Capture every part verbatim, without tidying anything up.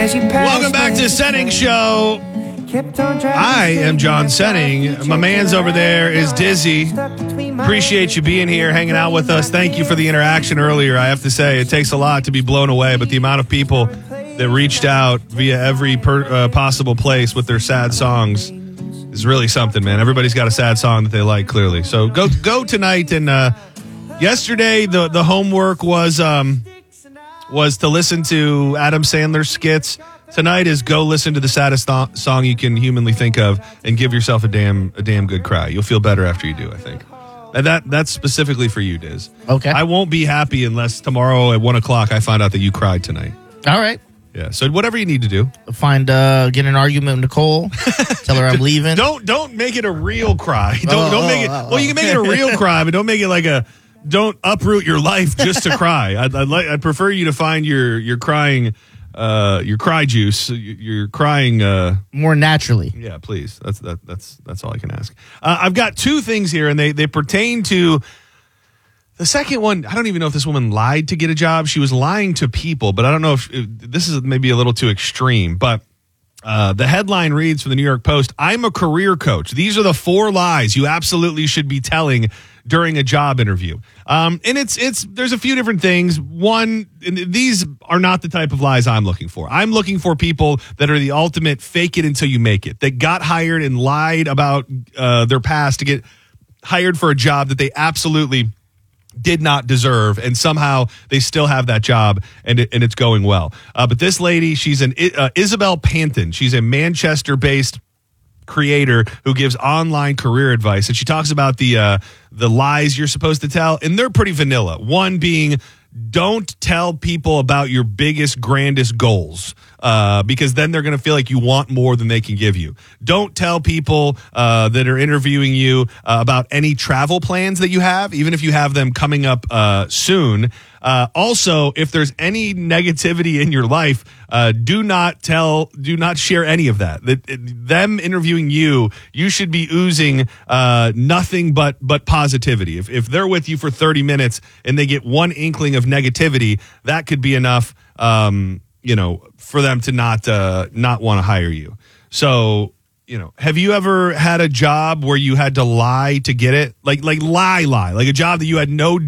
Welcome back to Senning Show. I am John Senning. My man's over there is Dizzy. Appreciate you being here, hanging out with us. Thank you for the interaction earlier. I have to say, it takes a lot to be blown away, but the amount of people that reached out via every per, uh, possible place with their sad songs is really something, man. Everybody's got a sad song that they like, clearly. So go go tonight. And uh, yesterday, the, the homework was um, was to listen to Adam Sandler's skits. Tonight is go listen to the saddest th- song you can humanly think of and give yourself a damn a damn good cry. You'll feel better after you do, I think. And that that's specifically for you, Diz. Okay. I won't be happy unless tomorrow at one o'clock I find out that you cried tonight. All right. Yeah. So whatever you need to do. Find uh, get in an argument with Nicole. Tell her I'm leaving. Don't don't make it a real cry. Don't Oh, don't oh, make it. oh, well, you can make it a real cry, but don't make it like a. Don't uproot your life just to cry. I'd I'd, like, I'd prefer you to find your your crying. Uh, your cry juice, you're crying uh, more naturally. Yeah, please. That's that. That's that's all I can ask. Uh, I've got two things here, and they they pertain to the second one. I don't even know if this woman lied to get a job. She was lying to people, but I don't know if, if this is maybe a little too extreme. But uh, the headline reads from the New York Post: "I'm a career coach. These are the four lies you absolutely should be telling during a job interview." Um, and it's it's there's a few different things. One, and these are not the type of lies I'm looking for. I'm looking for people that are the ultimate fake it until you make it. That got hired and lied about uh, their past to get hired for a job that they absolutely did not deserve, and somehow they still have that job, and it, and it's going well. Uh, but this lady, she's an uh, Isabel Panton. She's a Manchester-based creator who gives online career advice, and she talks about the uh, the lies you're supposed to tell, and they're pretty vanilla. One being, don't tell people about your biggest, grandest goals, uh, because then they're going to feel like you want more than they can give you. Don't tell people uh, that are interviewing you uh, about any travel plans that you have, even if you have them coming up uh, soon. Uh, also, if there's any negativity in your life, uh, do not tell, do not share any of that. That them interviewing you, you should be oozing uh, nothing but but positivity. If if they're with you for thirty minutes and they get one inkling of negativity, that could be enough, um, you know, for them to not uh, not want to hire you. So, you know, have you ever had a job where you had to lie to get it? Like like lie lie, like a job that you had no.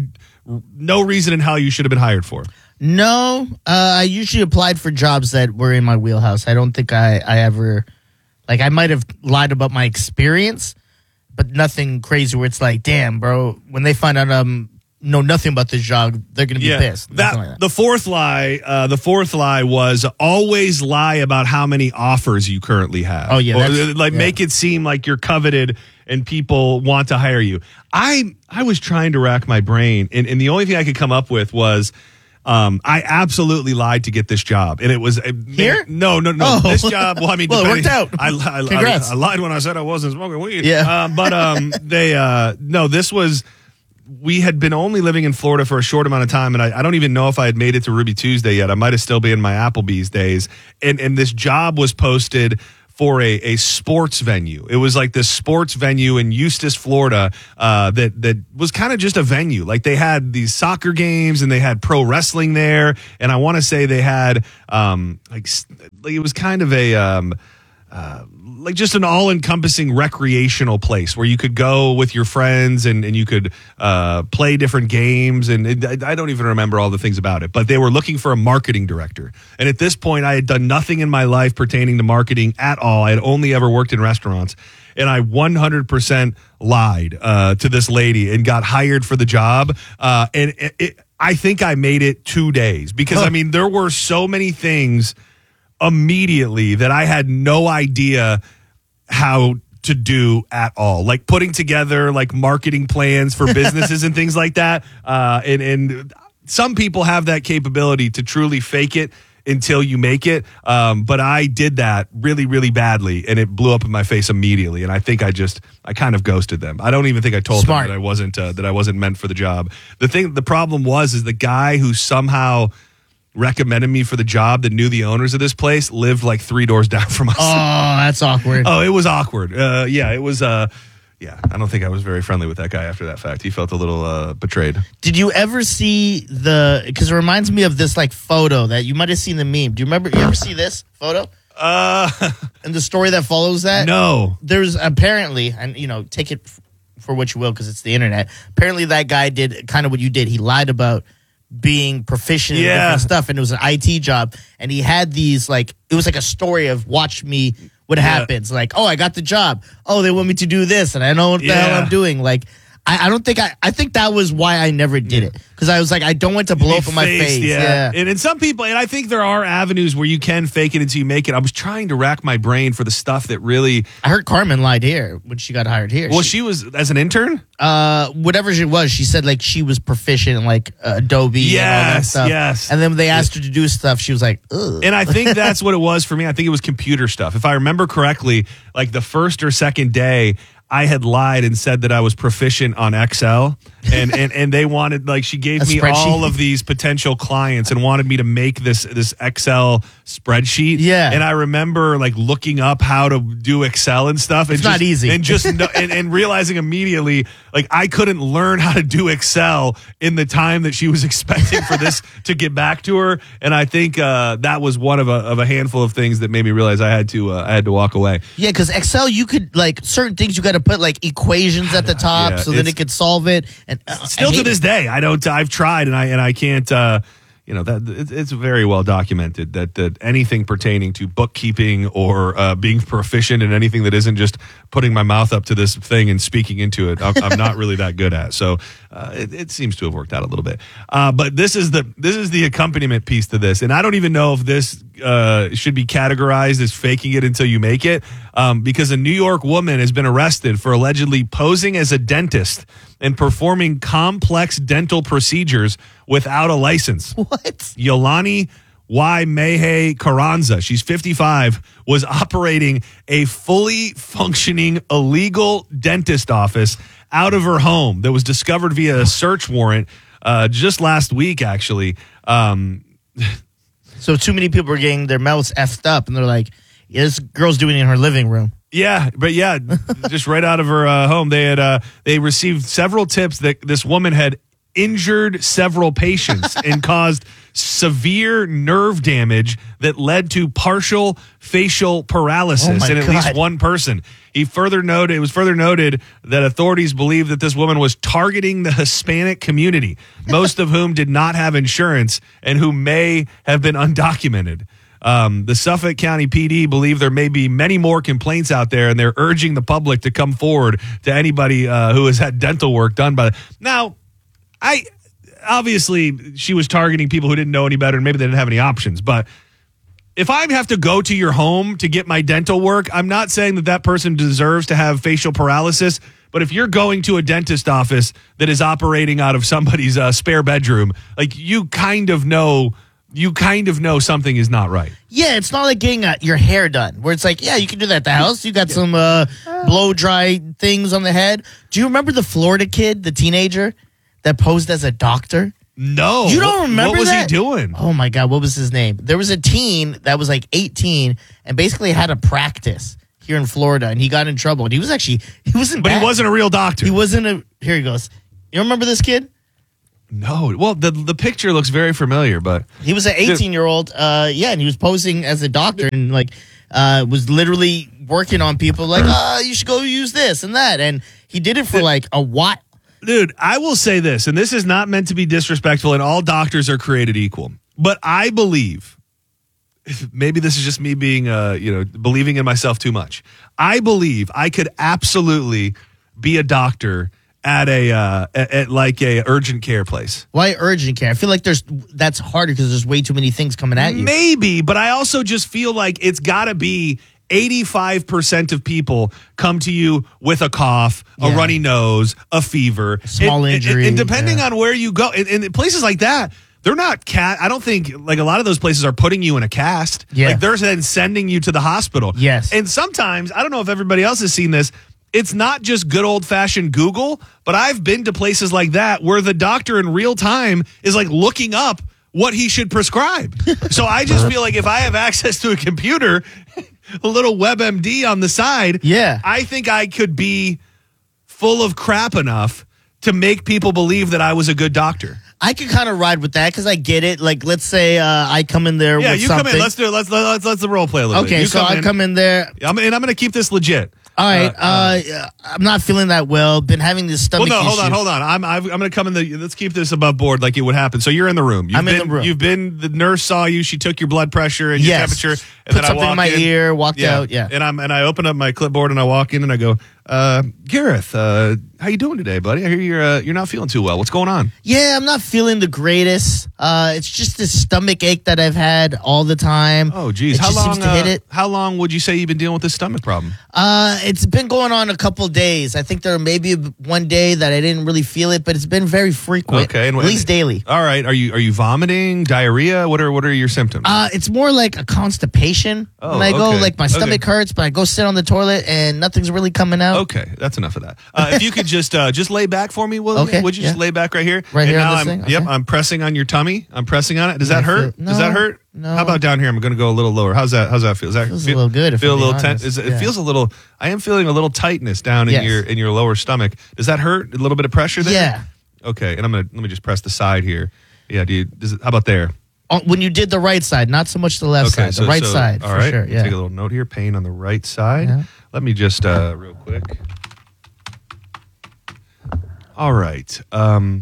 No reason in hell you should have been hired for. No, uh, I usually applied for jobs that were in my wheelhouse. I don't think I, I ever, like, I might have lied about my experience, but nothing crazy where it's like, damn, bro, when they find out um know nothing about this job, they're going to be yeah, pissed. That, like that. The fourth lie, uh, the fourth lie was always lie about how many offers you currently have. Oh yeah, or, like yeah. Make it seem like you're coveted and people want to hire you. I I was trying to rack my brain, and, and the only thing I could come up with was um, I absolutely lied to get this job, and it was uh, here. Man, no, no, no. Oh. This job. Well, I mean, well, it worked out. I, I, Congrats. I, I lied when I said I wasn't smoking weed. Yeah, uh, but um, they uh, no. This was. We had been only living in Florida for a short amount of time, and I, I don't even know if I had made it to Ruby Tuesday yet. I might have still been in my Applebee's days, and and this job was posted for a, a sports venue. It was like this sports venue in Eustis, Florida, uh, that that was kind of just a venue. Like they had these soccer games and they had pro wrestling there, and I want to say they had um, like, like it was kind of a um, uh, like just an all-encompassing recreational place where you could go with your friends and, and you could uh, play different games. And it, I don't even remember all the things about it, but they were looking for a marketing director. And at this point, I had done nothing in my life pertaining to marketing at all. I had only ever worked in restaurants. And I one hundred percent lied uh, to this lady and got hired for the job. Uh, and it, it, I think I made it two days because, huh. I mean, there were so many things immediately that I had no idea how to do at all, like putting together like marketing plans for businesses and things like that. Uh, and, and some people have that capability to truly fake it until you make it. Um, but I did that really, really badly, and it blew up in my face immediately. And I think I just, I kind of ghosted them. I don't even think I told Smart. them that I wasn't, uh, that I wasn't meant for the job. The thing, the problem was, is the guy who somehow recommended me for the job that knew the owners of this place lived like three doors down from us. Oh, that's awkward. Oh, it was awkward. Uh, yeah, it was. Uh, yeah, I don't think I was very friendly with that guy after that fact. He felt a little uh, betrayed. Did you ever see the? Because it reminds me of this like photo that you might have seen the meme. Do you remember? You ever see this photo? Uh, and the story that follows that? No. There's apparently, and you know, take it f- for what you will because it's the internet. Apparently, that guy did kind of what you did. He lied about being proficient in Yeah. different stuff, and it was an I T job. And he had these like it was like a story of watch me what Yeah. happens. Like, oh, I got the job. Oh, they want me to do this, and I know what the Yeah. hell I'm doing. Like. I, I don't think I. I think that was why I never did it because I was like, I don't want to blow up in my Faced, face. Yeah. Yeah. And, and some people, and I think there are avenues where you can fake it until you make it. I was trying to rack my brain for the stuff that really. I heard Carmen lied here when she got hired here. Well, she was as an intern. uh, whatever she was, she said like she was proficient in like uh, Adobe and all that Yes, stuff. yes. And then when they asked her to do stuff, she was like, ugh. And I think that's what it was for me. I think it was computer stuff. If I remember correctly, like the first or second day, I had lied and said that I was proficient on Excel, and and, and they wanted like she gave A me spreadsheet? all of these potential clients and wanted me to make this this Excel spreadsheet. Yeah. and I remember like looking up how to do Excel and stuff. And It's not just- easy. and just no, and, and realizing immediately like I couldn't learn how to do Excel in the time that she was expecting for this to get back to her. And I think uh, that was one of a of a handful of things that made me realize I had to uh, I had to walk away. Yeah, because Excel, you could like certain things you got to put like equations at the top Yeah, so that it's- it could solve it. And uh, Still I to hate this it. day, I don't. I've tried, and I and I can't. Uh, you know that it, it's very well documented that that anything pertaining to bookkeeping or uh, being proficient in anything that isn't just putting my mouth up to this thing and speaking into it, I'm, I'm not really that good at. So uh, it, it seems to have worked out a little bit. Uh, but this is the this is the accompaniment piece to this, and I don't even know if this uh, should be categorized as faking it until you make it, um, because a New York woman has been arrested for allegedly posing as a dentist and performing complex dental procedures without a license. What? Yolani Y. Mehe Carranza, she's fifty-five, was operating a fully functioning illegal dentist office out of her home that was discovered via a search warrant uh, just last week, actually. Um, So too many people are getting their mouths effed up, and they're like, yeah, "This girl's doing it in her living room." Yeah, but yeah, just right out of her uh, home, they had uh, they received several tips that this woman had injured several patients and caused severe nerve damage that led to partial facial paralysis Oh my in at least God. one person. He further noted it was further noted that authorities believe that this woman was targeting the Hispanic community, most of whom did not have insurance and who may have been undocumented. Um, the Suffolk County P D believe there may be many more complaints out there, and they're urging the public to come forward to anybody uh, who has had dental work done by. Now, I obviously she was targeting people who didn't know any better, and maybe they didn't have any options. But if I have to go to your home to get my dental work, I'm not saying that that person deserves to have facial paralysis. But if you're going to a dentist office that is operating out of somebody's uh, spare bedroom, like you kind of know. You kind of know something is not right. Yeah, it's not like getting uh, your hair done, where it's like, yeah, you can do that at the house. You got some uh, blow dry things on the head. Do you remember the Florida kid, the teenager that posed as a doctor? No. You don't What- remember What was that? he doing? Oh my God, what was his name? There was a teen that was like eighteen and basically had a practice here in Florida, and he got in trouble. And he was actually he wasn't, But bad. he wasn't a real doctor. He wasn't a. Here he goes. You remember this kid? No. Well, the the picture looks very familiar, but He was an eighteen-year-old, uh, yeah, and he was posing as a doctor and like uh, was literally working on people like, uh, you should go use this and that, and he did it for like a while. dude, I will say this, and this is not meant to be disrespectful, and all doctors are created equal. But I believe, maybe this is just me being, uh, you know, believing in myself too much. I believe I could absolutely be a doctor at a uh, at, at like a urgent care place. Why urgent care? I feel like there's that's harder because there's way too many things coming at you. Maybe, but I also just feel like it's got to be eighty-five percent of people come to you with a cough, a Yeah. runny nose, a fever, Small and, injury, And, and depending yeah. on where you go, and, and places like that, they're not cat. I don't think like a lot of those places are putting you in a cast. Yeah. Like they're then sending you to the hospital. Yes. And sometimes, I don't know if everybody else has seen this, it's not just good old fashioned Google, but I've been to places like that where the doctor in real time is like looking up what he should prescribe. So I just feel like if I have access to a computer, a little WebMD on the side, Yeah. I think I could be full of crap enough to make people believe that I was a good doctor. I can kind of ride with that because I get it. Like, let's say uh, I come in there Yeah, with you something. come in. Let's do it. Let's let's let's role play a little bit. Okay, You so I in. come in there. I'm, and I'm going to keep this legit. All right, Uh, uh, uh, I'm not feeling that well. Been having this Well, stomach no, hold on, issue. hold on. I'm I've, I'm going to come in the. Let's keep this above board, like it would happen. So you're in the room. You've I'm in been, the room. You've been. The nurse saw you. She took your blood pressure and your Yes. temperature. And Put then I something walk in my in. ear, walked out. Yeah. And I'm and I open up my clipboard and I walk in and I go, uh, Gareth, uh, how you doing today, buddy? I hear you're uh, you're not feeling too well. What's going on? Yeah, I'm not feeling the greatest. Uh, it's just this stomach ache that I've had all the time. Oh, geez. It How just long? seems to hit uh, it. How long would you say you've been dealing with this stomach problem? Uh, it's been going on a couple days. I think there may be one day that I didn't really feel it, but it's been very frequent. Okay, and at least daily. All right. Are you are you vomiting, diarrhea? What are what are your symptoms? Uh, it's more like a constipation. Oh, when I go, okay. like my stomach Okay. hurts, but I go sit on the toilet and nothing's really coming out. Okay, that's enough of that. Uh, if you could just uh, just lay back for me, will you? Okay, Would you just yeah. lay back right here? Right and here on now this I'm, thing? Yep, Okay. I'm pressing on your tummy. I'm pressing on it. Does that I hurt? feel- Does that no, hurt? no. How about down here? I'm going to go a little lower. How's that? How's that feel? Does that Feels a feel, little good, if Feel I'm a little being tense. honest. It Yeah. feels a little. I am feeling a little tightness down in Yes. your in your lower stomach. Does that hurt? A little bit of pressure there. Yeah. Okay, and I'm gonna let me just press the side here. Yeah, do you, does it, how about there? Oh, when you did the right side, not so much the left Okay, side. so The right so- side, All for right, sure. let me Yeah. take a little note here. Pain on the right side. Yeah. Let me just uh, real quick. All right. Um,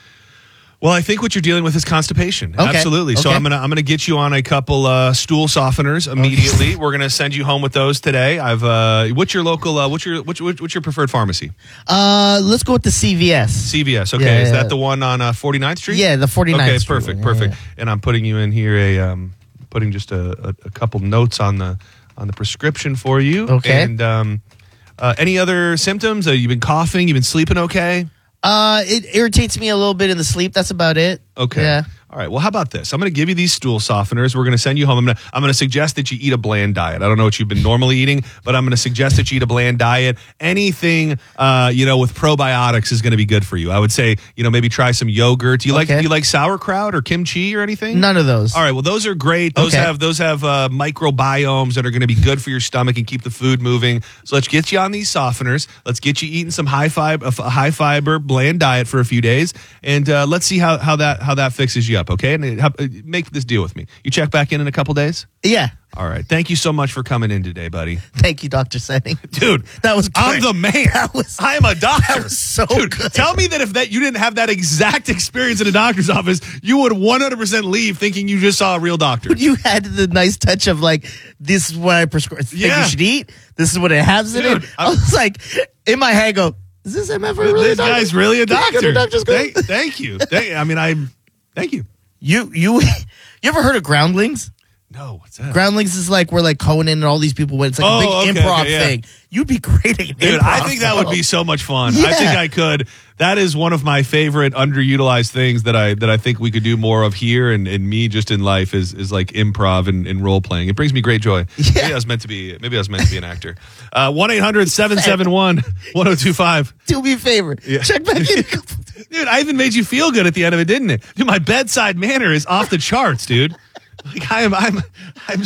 well, I think what you're dealing with is constipation. Okay, Absolutely. So okay. I'm gonna I'm gonna get you on a couple uh, stool softeners immediately. We're gonna send you home with those today. I've uh, what's your local uh, what's your what's, what's your preferred pharmacy? Uh, let's go with the C V S. C V S. Okay, Yeah, is yeah. that the one on uh, forty-ninth Street? Yeah, the forty-ninth Okay, Street perfect, one. Yeah, perfect. yeah. And I'm putting you in here a um, putting just a, a, a couple notes on the on the prescription for you. Okay. And um, uh, any other symptoms? Uh, you've been coughing. You've been sleeping okay? Uh, it irritates me a little bit in the sleep. That's about it. Okay. Yeah. All right. Well, how about this? I'm going to give you these stool softeners. We're going to send you home. I'm going to I'm going to suggest that you eat a bland diet. I don't know what you've been normally eating, but I'm going to suggest that you eat a bland diet. Anything, uh, you know, with probiotics is going to be good for you. I would say, you know, maybe try some yogurt. Do you like Okay. do you like sauerkraut or kimchi or anything? None of those. All right. Well, those are great. Those Okay. have those have uh, microbiomes that are going to be good for your stomach and keep the food moving. So let's get you on these softeners. Let's get you eating some high fiber, a high fiber, bland diet for a few days, and uh, let's see how, how that how that fixes you up. Okay, and it, how, make this deal with me. You check back in in a couple days. Yeah. All right. Thank you so much for coming in today, buddy. Thank you, Doctor Setting. Dude, That was I'm great. the man. That was- I am a doctor. that was so Dude, good. tell me that if that you didn't have that exact experience in a doctor's office, you would one hundred percent leave thinking you just saw a real doctor. You had the nice touch of like, this is what I prescribe. Think Yeah. you should eat. This is what it has in Dude, it. I I'm- was like, in my head, I go, is this M F really a this doctor? guy's really a Can I go to doctor. doctor's school? Thank, thank you. Thank, I mean, I thank you. You you you ever heard of Groundlings? No, what's that? Groundlings is like where like Conan and all these people went. It's like Oh, a big okay, improv okay, yeah. thing. You'd be great at Dude, improv, I think that would be so much fun. I Yeah. think I could. That is one of my favorite underutilized things that I that I think we could do more of here and, and me just in life is is like improv and, and role playing. It brings me great joy. Yeah. Maybe I was meant to be maybe I was meant to be an actor. Uh one eight hundred seven seven one one oh two five. Do me a favor. Yeah. Check back in. a couple- Dude, I even made you feel good at the end of it, didn't it? Dude, my bedside manner is off the charts, dude. Like I am, I'm, I'm,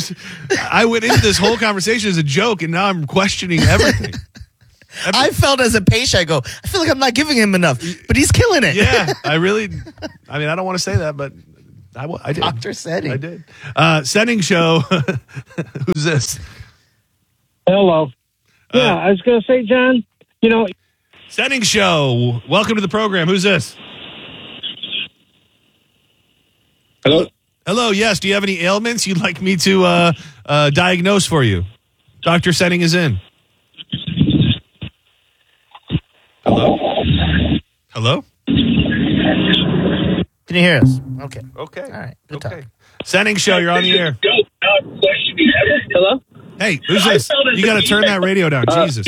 I went into this whole conversation as a joke, and now I'm questioning everything. I felt as a patient, I go, I feel like I'm not giving him enough, but he's killing it. Yeah, I really. I mean, I don't want to say that, but I, wa- I did. Doctor Setting. I did. Uh, Setting show. Who's this? Hello. Yeah, I was going to say, John, you know, Setting show. Welcome to the program. Who's this? hello. Hello. Yes. Do you have any ailments you'd like me to uh, uh, diagnose for you? Doctor Setting is in. Hello. Hello. Can you hear us? Okay. Okay. All right. Good Okay. talk. Setting show. You're on the air. Hello. Hey, who's this? You got to turn that radio down. Jesus.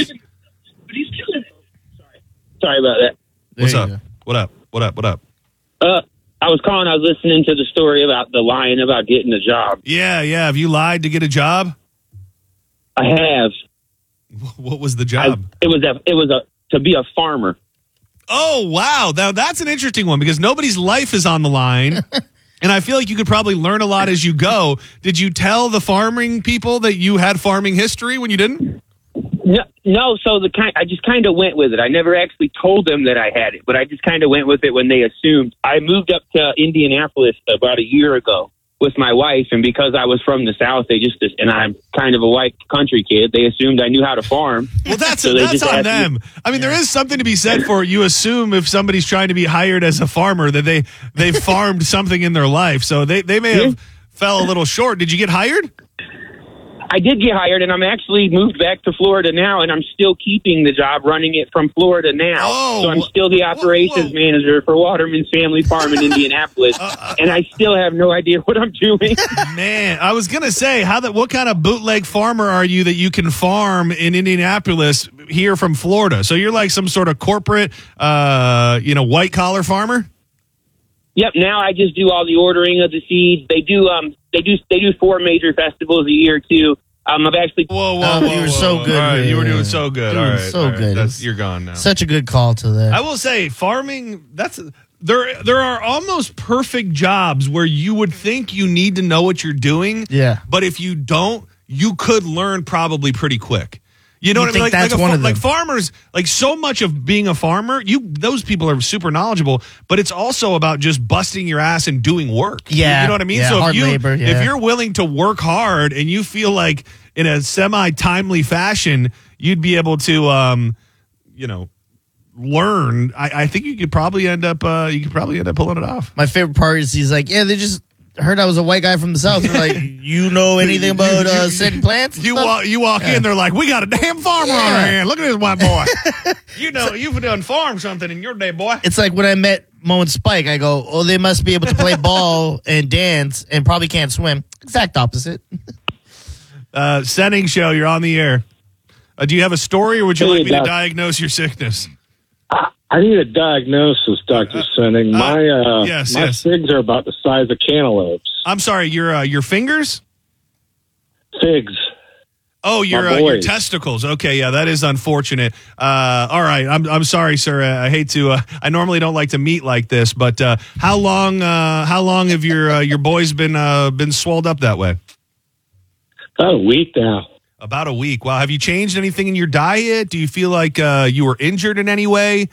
Sorry about that. What's There up? you go. What up? What up? What up? Uh, I was calling. I was listening to the story about the lying about getting a job. Yeah, yeah. Have you lied to get a job? I have. What was the I, job? it was a. It was a to be a farmer. Oh, wow. Now, that's an interesting one because nobody's life is on the line. And I feel like you could probably learn a lot as you go. Did you tell the farming people that you had farming history when you didn't? No, no, so the kind I just kind of went with it. I never actually told them that I had it, but I just kind of went with it when they assumed. I moved up to Indianapolis about a year ago with my wife, and because I was from the South, they just and I'm kind of a white country kid, they assumed I knew how to farm. Well, that's So they that's just on asked them. me- I mean, there is something to be said for you assume if somebody's trying to be hired as a farmer that they they farmed something in their life, so they they may have fell a little short. Did you get hired? I did get hired, and I'm actually moved back to Florida now, and I'm still keeping the job running it from Florida now. Oh, so I'm still the operations whoa. manager for Waterman's Family Farm in Indianapolis, and I still have no idea what I'm doing. Man, I was gonna say how that. What kind of bootleg farmer are you that you can farm in Indianapolis here from Florida? So you're like some sort of corporate, uh, you know, white collar farmer. Yep. Now I just do all the ordering of the seeds. They do. Um. They do. They do four major festivals a year too. Um. I've actually. Whoa, whoa, Oh, whoa, you were whoa, so whoa. good, All right, you were yeah. doing so good. Doing all right, so all right. good. That's, you're gone now. Such a good call to that. I will say, farming. That's there. There are almost perfect jobs where you would think you need to know what you're doing. Yeah. But if you don't, you could learn probably pretty quick. You know You what I mean? think Like, that's like, a, one fa- of like them. farmers, like so much of being a farmer, you those people are super knowledgeable, but it's also about just busting your ass and doing work. Yeah. You know what I mean? Yeah, so hard if you labor, yeah. if you're willing to work hard and you feel like in a semi-timely fashion, you'd be able to um, you know, learn. I, I think you could probably end up uh, you could probably end up pulling it off. My favorite part is he's like, yeah, they just heard I was a white guy from the South. They're like, you know anything about uh, setting plants? and You stuff? walk, you walk Yeah. in, they're like, "We got a damn farmer on Yeah. our hand. Look at this white boy. You know, you've done farmed something in your day, boy." It's like when I met Mo and Spike, I go, oh, they must be able to play ball and dance and probably can't swim. Exact opposite. Uh, Senning Show, you're on the air. Uh, do you have a story, or would you Hey, like me to Doc. diagnose your sickness? I need a diagnosis, Doctor Senning. My uh, yes, my yes. figs are about the size of cantaloupes. I'm sorry, your uh, your fingers? Figs. Oh, your My uh, your boys. testicles. Okay, yeah, that is unfortunate. Uh, all right, I'm I'm sorry, sir. Uh, I hate to. Uh, I normally don't like to meet like this, but uh, how long uh, how long have your uh, your boys been uh, been swelled up that way? About a week now. About a week. Wow. Have you changed anything in your diet? Do you feel like uh, you were injured in any way?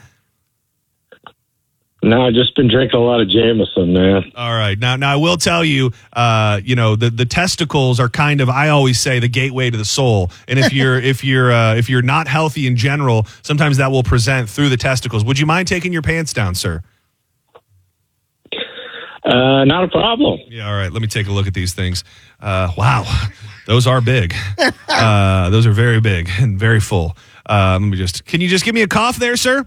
No, I've just been drinking a lot of Jameson, man. All right. Now, now I will tell you, uh, you know, the, the testicles are kind of, I always say, the gateway to the soul. And if you're if you're uh, if you're not healthy in general, sometimes that will present through the testicles. Would you mind taking your pants down, sir? Uh, not a problem. Yeah. All right. Let me take a look at these things. Uh, wow, those are big. Uh, those are very big and very full. Uh, let me just. Can you just give me a cough there, sir?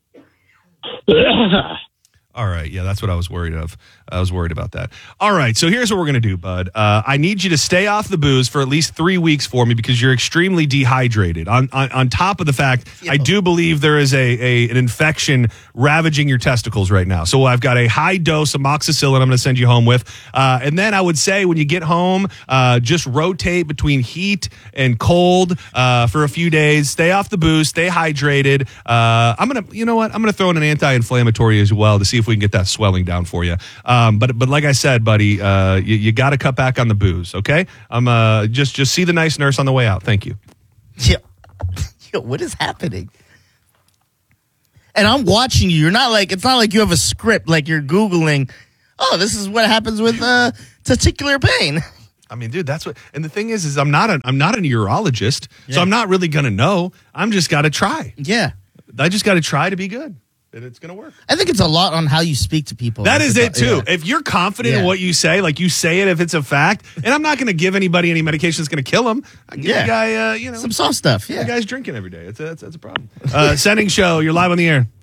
All right. Yeah, that's what I was worried of. I was worried about that. All right. So here's what we're going to do, bud. Uh, I need you to stay off the booze for at least three weeks for me because you're extremely dehydrated. On on, on top of the fact, I do believe there is a, a an infection ravaging your testicles right now. So I've got a high dose of amoxicillin I'm going to send you home with. Uh, and then I would say when you get home, uh, just rotate between heat and cold uh, for a few days. Stay off the booze. Stay hydrated. Uh, I'm going to, you know what? I'm going to throw in an anti-inflammatory as well to see if we can get that swelling down for you. Um, but but like I said, buddy, uh, you, you got to cut back on the booze. Okay, I'm uh, just just see the nice nurse on the way out. Thank you. Yo, yo, what is happening? And I'm watching you. You're not like, it's not like you have a script, like you're Googling, oh, this is what happens with uh, testicular pain. I mean, dude, that's what. And the thing is, is I'm not a I'm not a urologist, so Yeah. I'm not really gonna know. I'm just got to try. Yeah. I just got to try to be good, and it's gonna work. I think it's a lot on how you speak to people. That Like, is it's it a- too. yeah. If you're confident in Yeah. what you say, like you say it, if it's a fact, and I'm not going to give anybody any medication that's going to kill them. I give Yeah. the guy, uh, you know, Some soft stuff. the Yeah. guy's drinking every day. It's a, that's, that's a problem. Uh, Sending Show, you're live on the air.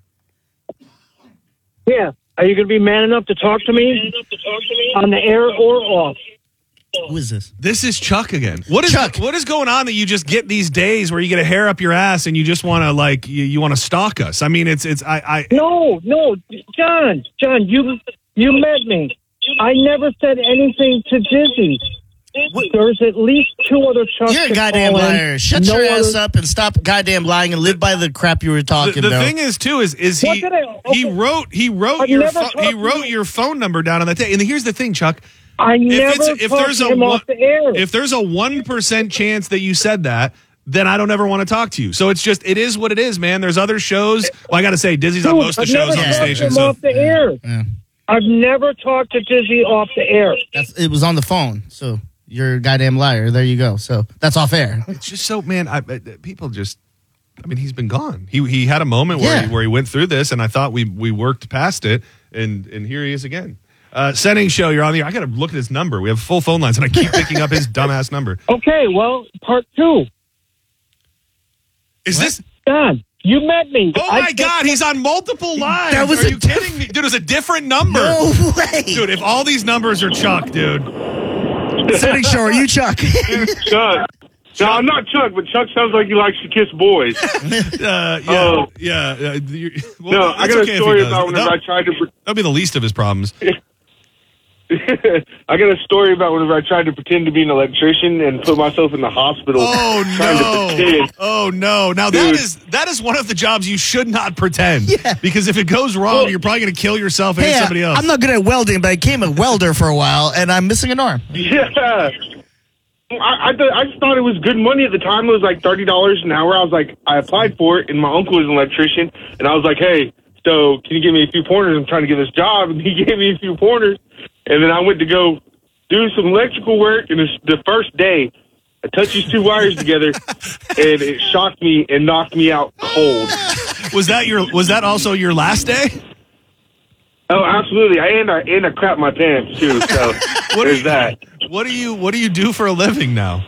Yeah. Are you going to be man enough to talk to me on the air or off? Who is this? This is Chuck again. What is Chuck. what is going on that you just get these days where you get a hair up your ass and you just want to like you, you want to stalk us? I mean, it's it's I, I No, no, John, John, you you met me. I never said anything to Dizzy. There's at least two other Chucks. You're a to goddamn call in. liar. Shut No your ass other- up and stop goddamn lying and live by the crap you were the, talking the about. thing is too is is What he did I- he okay. wrote he wrote I've your never pho- talked he to wrote you. your phone number down on that day. And here's the thing, Chuck. I If never it's if talked there's to a him one, off the air. if there's a one percent chance that you said that, then I don't ever want to talk to you. So it's just, it is what it is, man. There's other shows. Well, I got to say, Dizzy's on Dude, most of the I've shows never on the talked station. him So off the air. Yeah. I've never talked to Dizzy off the air. That's, it was on the phone, so you're a goddamn liar. There you go. So that's off air. it's just so, man, I, I, people just, I mean, he's been gone. He he had a moment where, Yeah. he, where he went through this, and I thought we we worked past it, and, and here he is again. Uh, Setting Show, you're on the air. I got to look at his number. We have full phone lines, and I keep picking up his dumbass number. Okay, well, part two. Is this? John, you met me. Oh I my just- God, he's on multiple lines. That was Are a you kidding me? Dude, it was a different number. No way. Dude, if all these numbers are Chuck, dude. Setting Show, are you Chuck? Chuck. No, I'm not Chuck, but Chuck sounds like he likes to kiss boys. Uh, yeah, Oh. yeah. Uh, you- well, No, I that's got okay a if he story does. about whenever That'll- I tried to. Pre- That'll be the least of his problems. I got a story about whenever I tried to pretend to be an electrician and put myself in the hospital. Oh trying to no! pretend. Oh no! Now that Dude. is that is one of the jobs you should not pretend. Yeah. Because if it goes wrong, Well- you're probably going to kill yourself and Hey, somebody else. I'm not good at welding, but I became a welder for a while, and I'm missing an arm. Yeah. I, I, th- I just thought it was good money at the time. It was like thirty dollars an hour. I was like, I applied for it, and my uncle was an electrician, and I was like, hey, so can you give me a few pointers? I'm trying to get this job, and he gave me a few pointers, and then I went to go do some electrical work, and it's the first day, I touched these two wires together, and it shocked me and knocked me out cold. was that your? Was that also your last day? Oh, absolutely. I and I and I crapped my pants too. So What there's do you, that. What do you What do you do for a living now?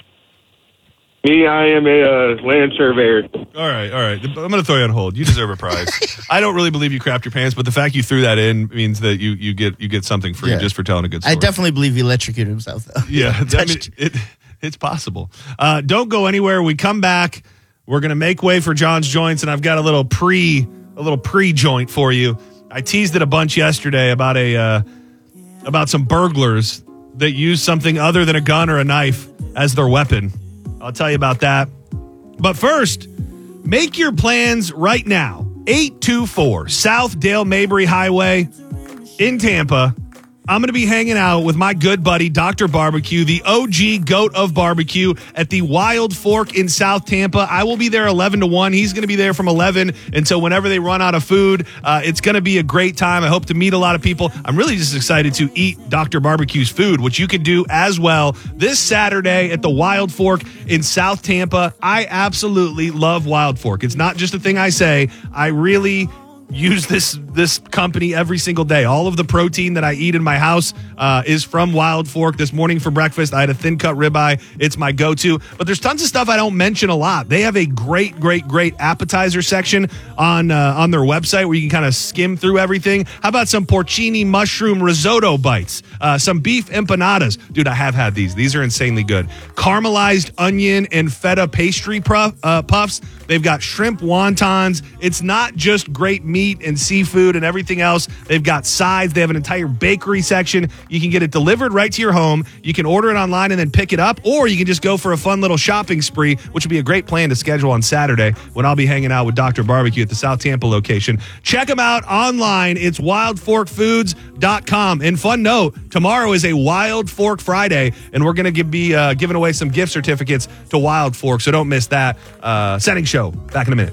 Me, I am a uh, land surveyor. All right, all right. I'm going to throw you on hold. You deserve a prize. I don't really believe you crapped your pants, but the fact you threw that in means that you, you get you get something free Yeah. just for telling a good story. I definitely believe he electrocuted himself, though. Yeah, I mean, Touched. it, it's possible. Uh, don't go anywhere. We come back. We're gonna make way for John's Joints, and I've got a little pre a little pre joint for you. I teased it a bunch yesterday about a uh, about some burglars that use something other than a gun or a knife as their weapon. I'll tell you about that. But first, make your plans right now. eight two four South Dale Mabry Highway in Tampa. I'm going to be hanging out with my good buddy, Doctor Barbecue, the O G goat of barbecue at the Wild Fork in South Tampa. I will be there eleven to one. He's going to be there from eleven until whenever they run out of food. Uh, it's going to be a great time. I hope to meet a lot of people. I'm really just excited to eat Doctor Barbecue's food, which you can do as well this Saturday at the Wild Fork in South Tampa. I absolutely love Wild Fork. It's not just a thing I say. I really use this this company every single day. All of the protein that I eat in my house uh, is from Wild Fork. This morning for breakfast, I had a thin cut ribeye. It's my go-to. But there's tons of stuff I don't mention a lot. They have a great, great, great appetizer section on uh, on their website where you can kind of skim through everything. How about some porcini mushroom risotto bites? Uh, some beef empanadas. Dude, I have had these. These are insanely good. Caramelized onion and feta pastry puff, uh, puffs. They've got shrimp wontons. It's not just great meat and seafood and everything else. They've got sides. They have an entire bakery section. You can get it delivered right to your home. You can order it online and then pick it up, or you can just go for a fun little shopping spree, which would be a great plan to schedule on Saturday when I'll be hanging out with Doctor Barbecue at the South Tampa location. Check them out online. It's wild fork foods dot com. And fun note, tomorrow is a Wild Fork Friday, and we're going to be uh, giving away some gift certificates to Wild Fork, so don't miss that. Uh, setting show. Back in a minute.